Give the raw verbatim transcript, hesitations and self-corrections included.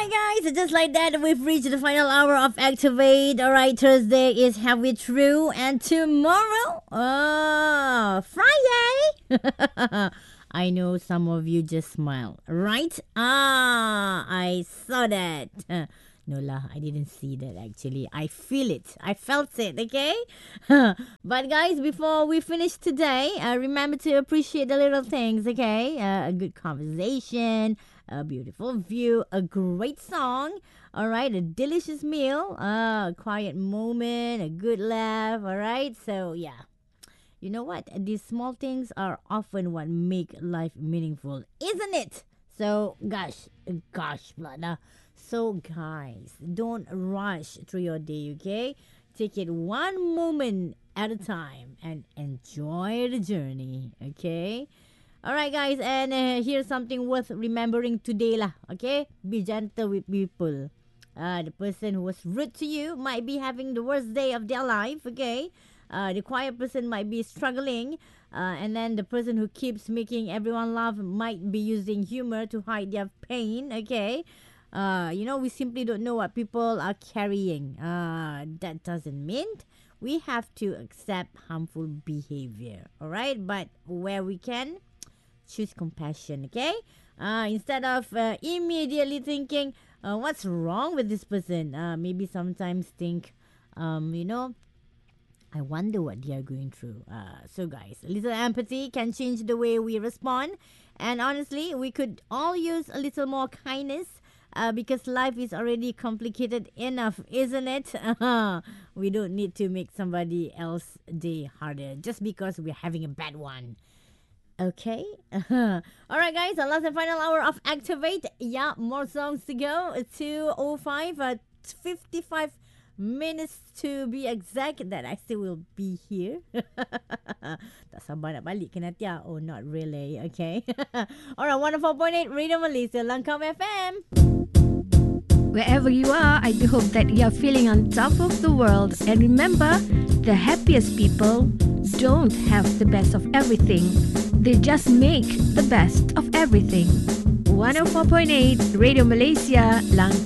Alright guys, just like that, we've reached the final hour of Activate. Alright, Thursday is halfway through, and tomorrow, oh, Friday. I know some of you just smiled, right? Ah, I saw that. No lah, I didn't see that actually. I feel it. I felt it, okay? But guys, before we finish today, uh, remember to appreciate the little things, okay? Uh, a good conversation, a beautiful view, a great song, all right? A delicious meal, uh, a quiet moment, a good laugh, all right? So, yeah. You know what? These small things are often what make life meaningful, isn't it? So, gosh, gosh, Blada. So, guys, don't rush through your day, okay? Take it one moment at a time and enjoy the journey, okay? All right, guys, and uh, here's something worth remembering today, lah, okay? Be gentle with people. Uh, the person who was rude to you might be having the worst day of their life, okay? Uh, the quiet person might be struggling, uh, and then the person who keeps making everyone laugh might be using humor to hide their pain, okay? Uh, you know, we simply don't know what people are carrying. Uh, that doesn't mean we have to accept harmful behavior, all right? But where we can, choose compassion, okay? Uh, instead of uh, immediately thinking, uh, what's wrong with this person? Uh, maybe sometimes think, um, you know, I wonder what they are going through. Uh, so, guys, a little empathy can change the way we respond. And honestly, we could all use a little more kindness. Uh, because life is already complicated enough, isn't it? We don't need to make somebody else's day harder just because we're having a bad one. Okay? Alright, guys, our last and final hour of Activate. Yeah, more songs to go. two oh five, uh, fifty-five minutes to be exact that I still will be here. Tak sabar nak balik ke Natia? Oh, not really. Okay. Alright, one oh four point eight Radio Malaysia, Langkawi F M. Wherever you are, I do hope that you are feeling on top of the world. And remember, the happiest people don't have the best of everything. They just make the best of everything. one oh four point eight Radio Malaysia, Langkawi.